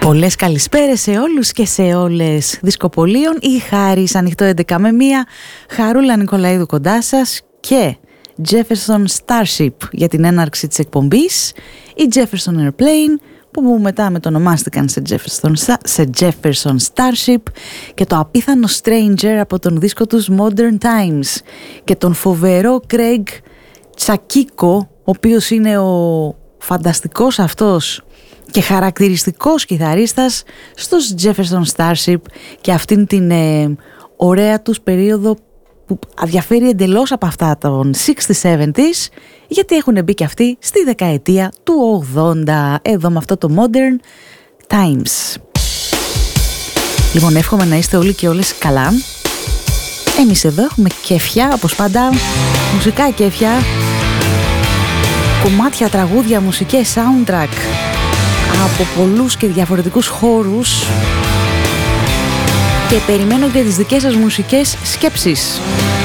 Πολλές καλησπέρες σε όλους και σε όλες. Δισκοπολίων ή Χάρης, ανοιχτό 11 με 1. Χαρούλα Νικολαίδου κοντά σας και Jefferson Starship για την έναρξη της εκπομπής, ή Jefferson Airplane που μετά μετονομάστηκαν σε Jefferson Starship, και το απίθανο Stranger από τον δίσκο τους Modern Times και τον φοβερό Craig Τσακίκο, ο οποίος είναι ο φανταστικός αυτός και χαρακτηριστικός κιθαρίστας στους Jefferson Starship και αυτήν την ωραία τους περίοδο που διαφέρει εντελώς από αυτά των 60s-70s, γιατί έχουν μπει και αυτοί στη δεκαετία του 80 εδώ με αυτό το Modern Times. Λοιπόν, εύχομαι να είστε όλοι και όλες καλά. Εμείς εδώ έχουμε κέφια, όπως πάντα, μουσικά κέφια, κομμάτια, τραγούδια, μουσικές, soundtrack από πολλούς και διαφορετικούς χώρους, και περιμένω και τις δικές σας μουσικές σκέψεις.